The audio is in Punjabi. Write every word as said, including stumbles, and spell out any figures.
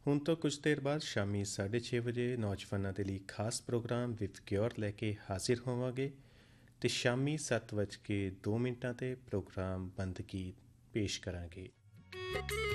ਹੁਣ ਤੋਂ ਕੁਝ ਦੇਰ ਬਾਅਦ ਸ਼ਾਮੀ ਸਾਢੇ ਛੇ ਵਜੇ ਨੌਜਵਾਨਾਂ ਦੇ ਲਈ ਖਾਸ ਪ੍ਰੋਗਰਾਮ ਵਿਦ ਕਿਓਰ ਲੈ ਕੇ ਹਾਜ਼ਰ ਹੋਵਾਂਗੇ ਅਤੇ ਸ਼ਾਮੀ ਸੱਤ ਵੱਜ ਕੇ ਦੋ ਮਿੰਟਾਂ 'ਤੇ ਪ੍ਰੋਗਰਾਮ ਬੰਦ ਗੀਤ ਪੇਸ਼ ਕਰਾਂਗੇ।